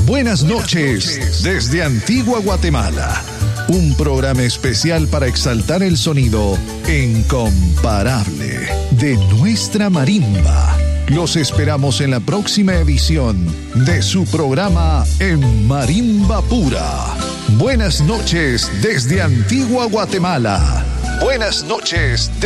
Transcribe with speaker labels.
Speaker 1: Buenas noches desde Antigua Guatemala. Un programa especial para exaltar el sonido incomparable de nuestra marimba. Los esperamos en la próxima edición de su programa En Marimba Pura. Buenas noches desde Antigua Guatemala. Buenas noches.